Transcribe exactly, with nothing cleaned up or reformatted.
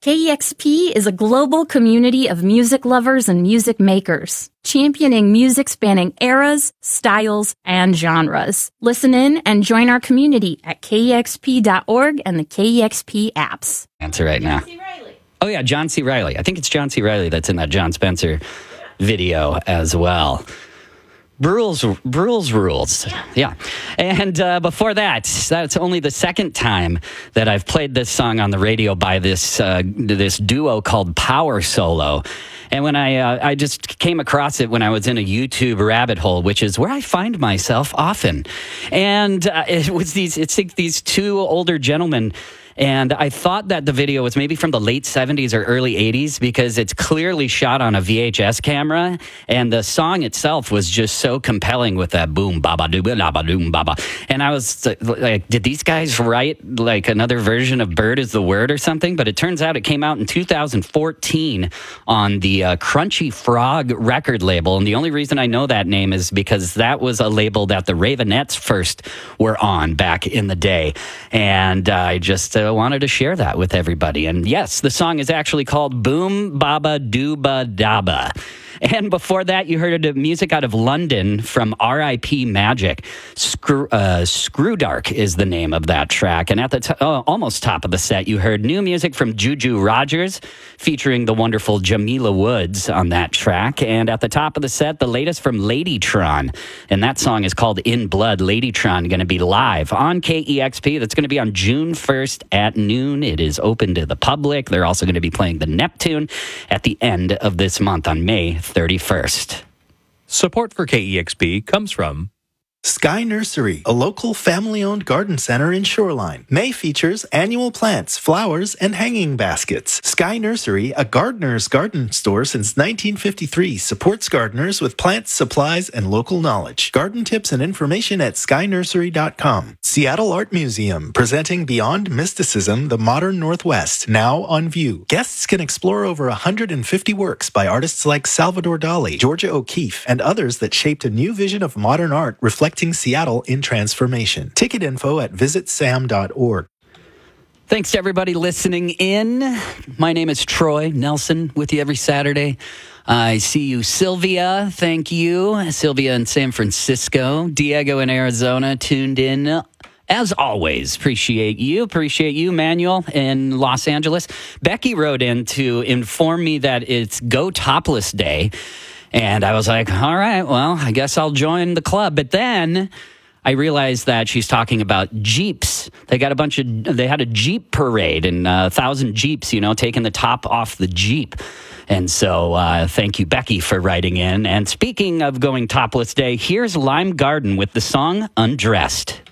K E X P is a global community of music lovers and music makers, championing music spanning eras, styles, and genres. Listen in and join our community at K E X P dot org and the K E X P apps. Answer right now. John C. Reilly. Oh, yeah, John C. Reilly. I think it's John C. Reilly that's in that John Spencer video as well. Rules, rules, rules. Yeah. And uh, before that, that's only the second time that I've played this song on the radio by this uh, this duo called Power Solo. And when I uh, I just came across it when I was in a YouTube rabbit hole, which is where I find myself often. And uh, it was these it's like these two older gentlemen. And I thought that the video was maybe from the late seventies or early eighties because it's clearly shot on a V H S camera. And the song itself was just so compelling with that boom, baba, dooba, baba, doom, baba. And I was like, did these guys write like another version of Bird is the Word or something? But it turns out it came out in two thousand fourteen on the uh, Crunchy Frog record label. And the only reason I know that name is because that was a label that the Ravenettes first were on back in the day. And uh, I just... Uh, wanted to share that with everybody. And yes, the song is actually called Boom Baba Dooba Daba. And before that, you heard music out of London from R I P Magic. Screw, uh, Screw Dark is the name of that track. And at the t- uh, almost top of the set, you heard new music from Juju Rogers featuring the wonderful Jamila Woods on that track. And at the top of the set, the latest from Ladytron. And that song is called In Blood. Ladytron going to be live on K E X P. That's going to be on June first at noon. It is open to the public. They're also going to be playing the Neptune at the end of this month on May thirty-first. Support for K E X P comes from Sky Nursery, a local family-owned garden center in Shoreline. May features annual plants, flowers, and hanging baskets. Sky Nursery, a gardener's garden store since nineteen fifty-three, supports gardeners with plants, supplies, and local knowledge. Garden tips and information at sky nursery dot com. Seattle Art Museum, presenting Beyond Mysticism, the Modern Northwest, now on view. Guests can explore over one hundred fifty works by artists like Salvador Dali, Georgia O'Keeffe, and others that shaped a new vision of modern art reflecting Seattle in transformation. Ticket info at visit sam dot org. Thanks to everybody listening in. My name is Troy Nelson with you every Saturday. I see you, Sylvia. Thank you. Sylvia in San Francisco. Diego in Arizona tuned in. As always, appreciate you. Appreciate you, Manuel, in Los Angeles. Becky wrote in to inform me that it's Go Topless Day. And I was like, all right, well, I guess I'll join the club. But then I realized that she's talking about Jeeps. They got a bunch of, they had a Jeep parade and a thousand Jeeps, you know, taking the top off the Jeep. And so uh, thank you, Becky, for writing in. And speaking of going topless day, here's Lime Garden with the song Undressed.